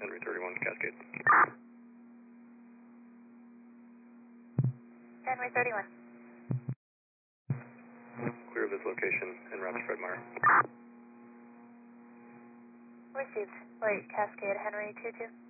Henry 31, Cascade. Henry 31. Clear of his location en route to Fred Meyer. Received. Wait, Cascade, Henry 22.